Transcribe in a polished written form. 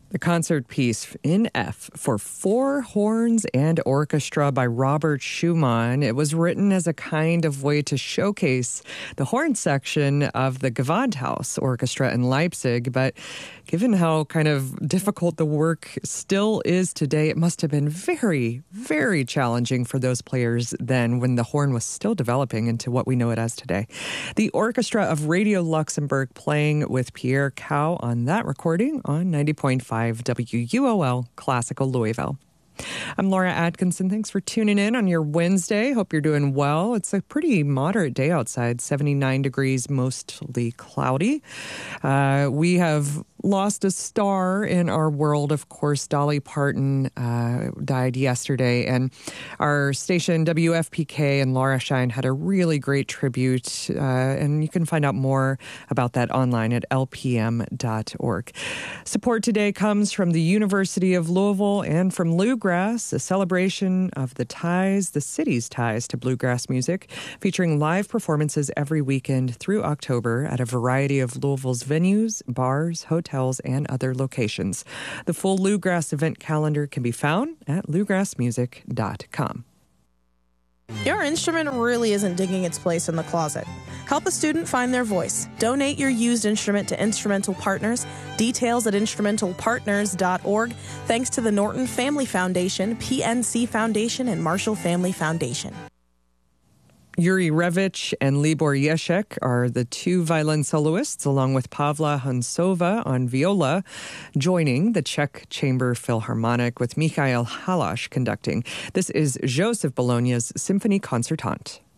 The concert piece in F for four horns and orchestra by Robert Schumann. It was written as a kind of way to showcase the horn section of the Gewandhaus Orchestra in Leipzig. But given how kind of difficult the work still is today, it must have been very, very challenging for those players then when the horn was still developing into what we know it as today. The Orchestra of Radio Luxembourg playing with Pierre Cow on that recording on 90.5 WUOL Classical Louisville. I'm Laura Atkinson. Thanks for tuning in on your Wednesday. Hope you're doing well. It's a pretty moderate day outside, 79 degrees, mostly cloudy. We have lost a star in our world. Of course, Dolly Parton died yesterday, and our station WFPK and Laura Shine had a really great tribute, and you can find out more about that online at lpm.org. Support today comes from the University of Louisville and from Bluegrass, a celebration of the city's ties to bluegrass music, featuring live performances every weekend through October at a variety of Louisville's venues, bars, hotels, and other locations. The full Bluegrass event calendar can be found at bluegrassmusic.com. Your instrument really isn't digging its place in the closet. Help a student find their voice. Donate your used instrument to Instrumental Partners. Details at instrumentalpartners.org. Thanks to the Norton Family Foundation, PNC Foundation, and Marshall Family Foundation. Yuri Revich and Libor Yeshek are the two violin soloists, along with Pavla Hansova on viola, joining the Czech Chamber Philharmonic with Mikhail Halash conducting. This is Joseph Bologna's Symphony Concertante.